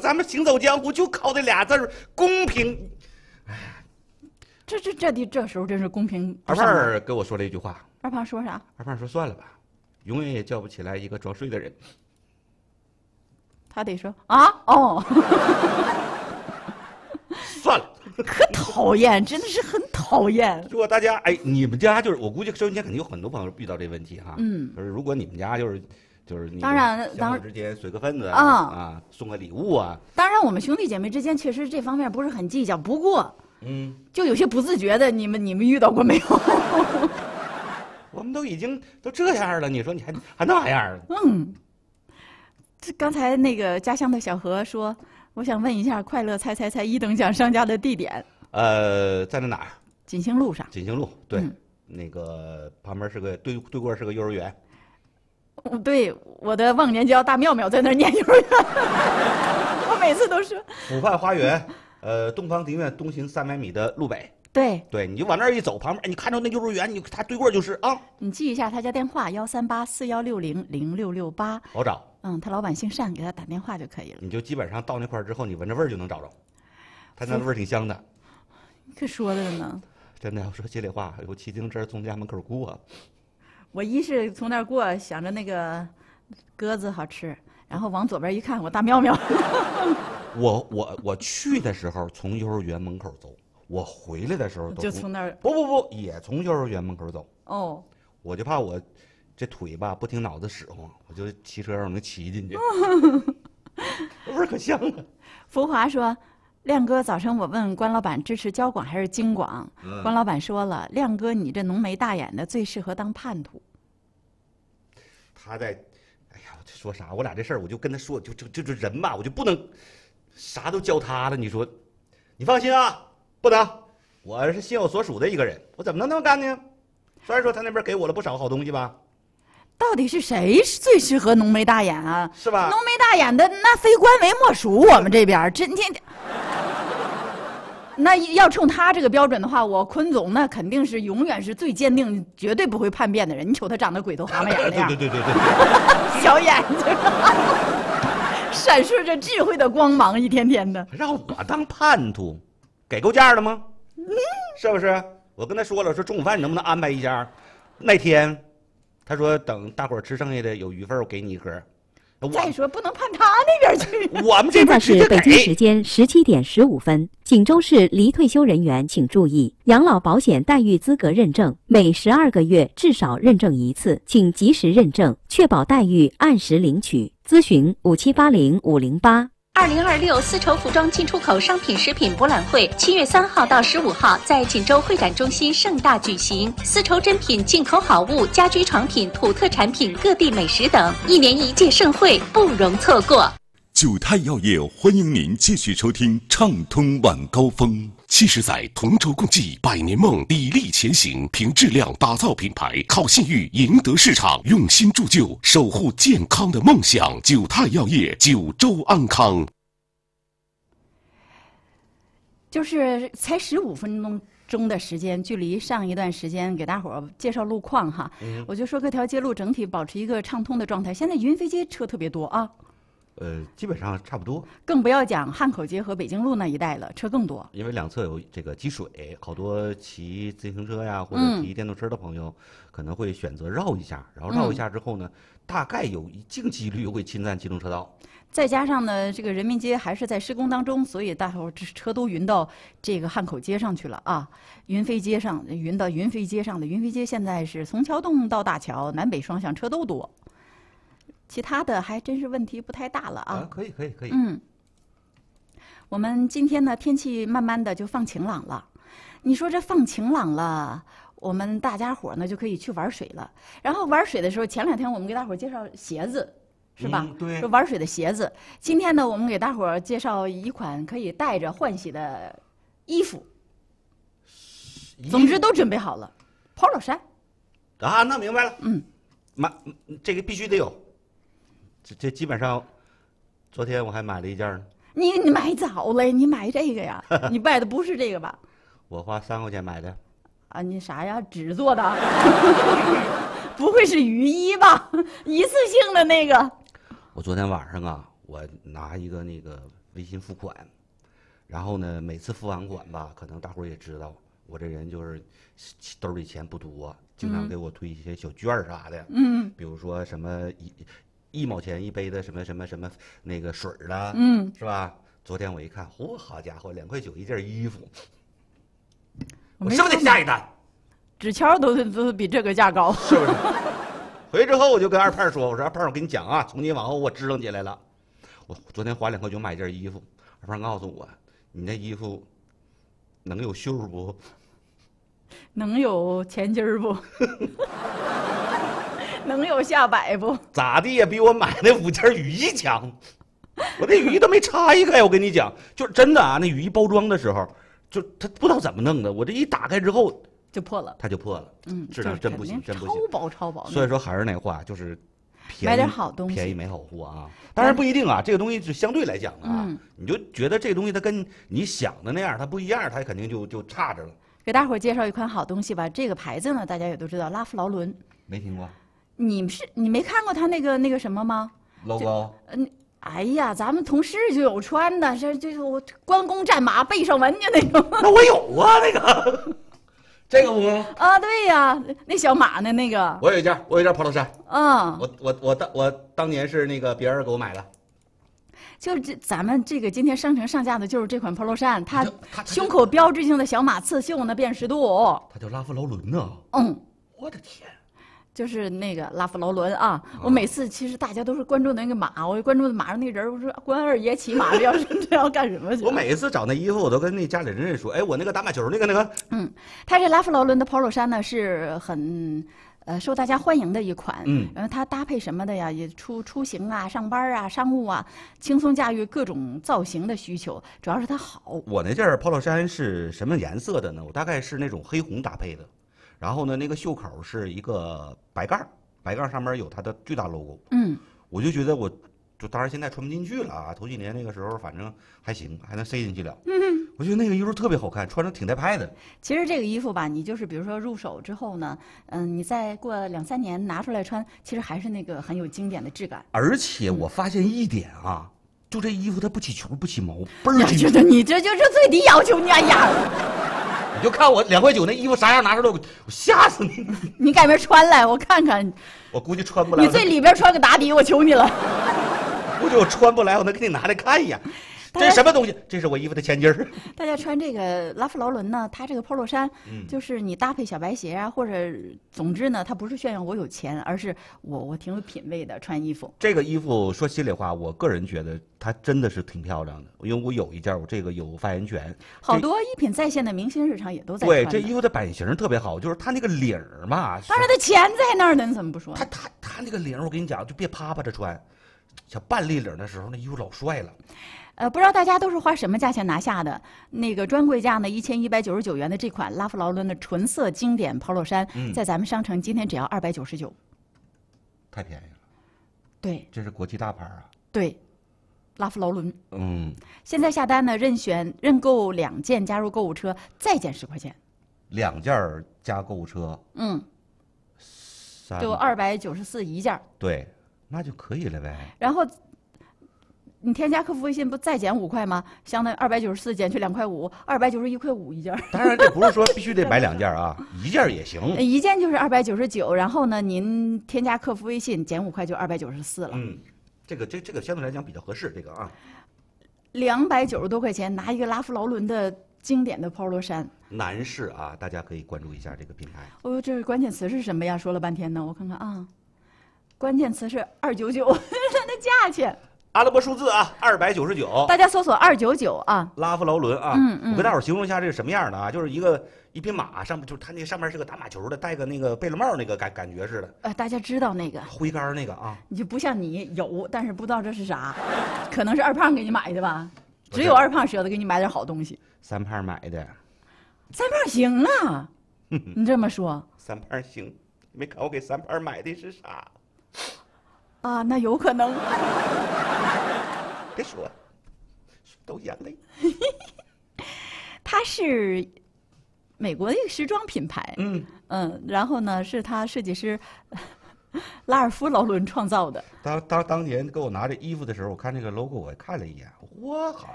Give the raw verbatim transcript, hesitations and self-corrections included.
咱们行走江湖就靠这俩字儿公平。 这这这的这时候真是公平。 二胖儿跟我说了一句话。 二胖说啥？ 二胖说算了吧，永远也叫不起来一个装睡的人。 他得说啊哦， 算了。 可讨厌，真的是很讨厌。 如果大家哎，你们家就是，我估计收音间肯定有很多朋友遇到这问题哈。 嗯， 就是如果你们家就是就是你当然当然之间随个份子啊啊，送个礼物啊。 当然，我们兄弟姐妹之间确实这方面不是很计较，不过嗯， 就有些不自觉的，你们你们遇到过没有？ 我们都已经都这样了，你说你还还那样？ 嗯，这刚才那个家乡的小何说。我想问一下，快乐猜猜猜一等奖商家的地点？ 呃，在那哪儿？ 锦兴路上。 锦兴路，对， 嗯、 那个旁边是个对对过是个幼儿园。 对，我的忘年交大妙妙在那儿念幼儿园，我每次都说。 府畔花园，呃，东方庭院东行三百米的路北。 对对，你就往那儿一走，旁边你看着那幼儿园，你他对过就是啊。 你记一下他家电话：幺三八四幺六零零六六八， 好找。 嗯，他老板姓单，给他打电话就可以了。 你就基本上到那块儿之后，你闻着味儿就能找着，他那味儿挺香的。 可说的呢。 真的要说心里话，我骑自行车从家门口过。 我一是从那儿过，想着那个鸽子好吃，然后往左边一看，我大妙妙。 我我我去的时候从幼儿园门口走，我回来的时候都就从那儿。 不不不，也从幼儿园门口走。 哦。 我就怕我。这腿吧不听脑子使唤，我就骑车让能骑进去，味儿可香了。 福华说：“亮哥，早晨我问关老板支持交广还是京广，嗯、关老板说了，亮哥你这浓眉大眼的最适合当叛徒。” 他在，哎呀，我说啥？我俩这事儿我就跟他说，就就就这人吧，我就不能啥都教他了。你说，你放心啊，不能，我是心有所属的一个人，我怎么能那么干呢？虽然说他那边给我了不少好东西吧。 到底是谁最适合浓眉大眼啊？ 是吧？ 浓眉大眼的那非官为莫属。我们这边真天天，那要冲他这个标准的话，我坤总那肯定是永远是最坚定、绝对不会叛变的人。你瞅他长得鬼头蛤蟆眼的样， 对对对对对， 小眼睛，闪烁着智慧的光芒，一天天的。 让我当叛徒，给够价了吗？嗯，是不是？我跟他说了，说中午饭你能不能安排一下？那天。他说：“等大伙儿吃剩下的有余份，我给你一盒。” 再说不能判他那边去。 我们这边现在是北京时间十七点十五分。锦州市离退休人员请注意，养老保险待遇资格认证每十二个月至少认证一次，请及时认证，确保待遇按时领取。咨询五七八零五零八。 二零二六丝绸服装进出口商品食品博览会七月三号到十五号在锦州会展中心盛大举行，丝绸珍品、进口好物、家居床品、土特产品、各地美食等，一年一届盛会不容错过。 九泰药业欢迎您继续收听畅通晚高峰。七十载同舟共济，百年梦砥砺前行，凭质量打造品牌，靠信誉赢得市场，用心铸就，守护健康的梦想。九泰药业，九州安康。 就是才十五分钟钟的时间，距离上一段时间给大伙儿介绍路况哈，嗯、我就说各条街路整体保持一个畅通的状态。现在云飞街车特别多啊。 呃，基本上差不多， 更不要讲汉口街和北京路那一带了，车更多。 因为两侧有这个积水，好多骑自行车呀或者骑电动车的朋友，可能会选择绕一下，然后绕一下之后呢，嗯、大概有一定几率会侵占机动车道。 再加上呢，这个人民街还是在施工当中，所以大伙车都匀到这个汉口街上去了啊，云飞街上匀到云飞街上的。云飞街现在是从桥洞到大桥，南北双向车都多。其他的还真是问题不太大了啊！ 啊可以可以可以。 嗯，我们今天呢天气慢慢的就放晴朗了，你说这放晴朗了，我们大家伙呢就可以去玩水了。然后玩水的时候，前两天我们给大伙介绍鞋子，是吧？ 嗯、对。 就玩水的鞋子。今天呢，我们给大伙介绍一款可以带着换洗的衣服。总之都准备好了，polo衫。 啊，那明白了。 嗯， 买这个必须得有。这这基本上，昨天我还买了一件呢。 你你买早了，你买这个呀？你买的不是这个吧？ 我花三块钱买的。 啊，你啥呀？纸做的？不会是雨衣吧？一次性的那个？ 我昨天晚上啊，我拿一个那个微信付款，然后呢，每次付完款吧，可能大伙儿也知道，我这人就是兜里钱不多，经常给我推一些小券儿啥的， 嗯， 比如说什么一一毛钱一杯的什么什么什么那个水儿啦， 嗯， 是吧？昨天我一看，嚯，好家伙，两块九一件衣服， 我没我是不是得下一单？ 纸钱都都比这个价高， 是不是？回去之后我就跟二胖说：“我说二胖，我跟你讲啊，从今往后我支棱起来了。我昨天花两块九买一件衣服，二胖告诉我，你那衣服能有袖不？ 能有前襟儿不？能有下摆不？ 咋地也比我买那五件雨衣强。我那雨衣都没拆开，我跟你讲，就是真的啊。那雨衣包装的时候，就他不知道怎么弄的，我这一打开之后就破了， 它就破了。 嗯， 质量真不行，真不行， 超薄超薄。 所以说还是那话，就是便宜买点好东西， 便宜没好货啊。当然不一定啊，这个东西是相对来讲的啊。 嗯， 你就觉得这个东西它跟你想的那样，它不一样，它肯定就就差着了。 给大伙儿介绍一款好东西吧，这个牌子呢，大家也都知道，拉夫劳伦。 没听过你是你没看过他那个那个什么吗？ logo？ 嗯，哎呀，咱们同事就有穿的，这这我关公战马背上纹的那种。 那我有啊，那个，这个不？ 啊，对呀，那小马呢？那个， 我有一件，我有一件 polo 衫。 嗯， 我我我当我当年是那个别人给我买的。 就是这咱们这个今天商城上架的就是这款 polo 衫，它它它胸口标志性的小马刺绣呢辨识度， 它叫拉夫劳伦呐。 嗯， 我的天！ 就是那个拉夫劳伦啊！我每次其实大家都是关注那个马，我关注马上那人，我说关二爷骑马要是这要干什么去？ 我每一次找那衣服，我都跟那家里人说，哎，我那个打马球那个那个。 嗯，它这拉夫劳伦的 polo 衫呢是很。呃，受大家欢迎的一款， 嗯， 然后它搭配什么的呀？也出出行啊、上班啊、商务啊，轻松驾驭各种造型的需求，主要是它好。 我那件 polo 衫是什么颜色的呢？我大概是那种黑红搭配的，然后呢，那个袖口是一个白盖儿，白盖儿上面有它的巨大 logo。 嗯， 我就觉得我，就当然现在穿不进去了啊，头几年那个时候反正还行，还能塞进去了。嗯，我觉得那个衣服特别好看，穿着挺带派的。 其实这个衣服吧，你就是比如说入手之后呢，嗯，你再过两三年拿出来穿，其实还是那个很有经典的质感。 而且我发现一点啊，就这衣服它不起球不起毛，倍儿紧。 觉得你这就是最低要求，你哎呀！ 你就看我两块九那衣服啥样拿出来，我吓死你！ 你改明穿来，我看看。 我估计穿不来。 你最里边穿个打底，我求你了。 估计我穿不来，我能给你拿来看一眼。这是什么东西？这是我衣服的前襟儿。 大家穿这个拉夫劳伦呢，它这个 polo 衫， 嗯， 就是你搭配小白鞋啊，或者总之呢，它不是炫耀我有钱，而是我我挺有品位的穿衣服。 这个衣服说心里话，我个人觉得它真的是挺漂亮的，因为我有一件，我这个有发言权。 好多一品在线的明星日常也都在对， 穿。 这衣服的版型特别好，就是它那个领儿嘛。 当然，它钱在那儿呢，你怎么不说？ 它它它那个领儿，我跟你讲，就别趴趴着穿。小半立领的时候，那衣服老帅了。 呃，不知道大家都是花什么价钱拿下的？那个专柜价呢，一千一百九十九元的这款拉夫劳伦的纯色经典 polo 衫， 嗯， 在咱们商城今天只要二百九十九， 太便宜了。 对， 这是国际大牌啊。 对，拉夫劳伦。 嗯， 现在下单呢，任选认购两件加入购物车，再减十块钱。 两件加购物车， 嗯， 三就二百九十四一件。 对，那就可以了呗。 然后。你添加客服微信不再减五块吗？相当于二百九十四减去两块五，二百九十一块五一件。 当然，这不是说必须得买两件啊，一件也行。 一件就是二百九十九，然后呢，您添加客服微信减五块就二百九十四了。 嗯，这个这这个相对来讲比较合适，这个啊， 两百九十多块钱拿一个拉夫劳伦的经典的 polo 衫。 男士啊，大家可以关注一下这个品牌。 哦，这关键词是什么呀？说了半天呢，我看看啊，关键词是二九九，它的价钱。 阿拉伯数字啊，二百九十九， 大家搜索二九九啊， 拉夫劳伦啊， 嗯嗯， 我给大伙形容一下这是什么样的啊，就是一个一匹马上面，就是它那上面是个打马球的，戴个那个贝勒帽那个感感觉似的， 呃，大家知道那个挥杆那个啊， 你就不像你有，但是不知道这是啥，可能是二胖给你买的吧，只有二胖舍得给你买点好东西。 三胖买的， 三胖行啊，你这么说， 三胖行，没看我给三胖买的是啥？ 啊，那有可能。 别说，都眼泪。 它是美国的一个时装品牌， 嗯嗯，然后呢，是他设计师拉尔夫劳伦创造的。 当当当年给我拿这衣服的时候，我看这个 logo，我看了一眼，我好